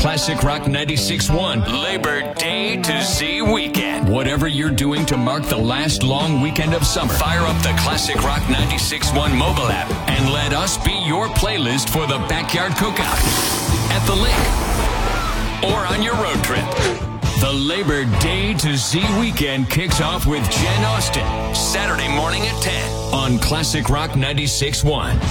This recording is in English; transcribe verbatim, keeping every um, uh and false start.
Classic Rock ninety-six point one Labor Day to Z weekend. Whatever you're doing to mark the last long weekend of summer, fire up the Classic Rock ninety-six point one mobile app and let us be your playlist for the backyard cookout, at the lake, or on your road trip. The Labor Day to Z weekend kicks off with Jen Austen, Saturday morning at ten on Classic Rock ninety-six point one.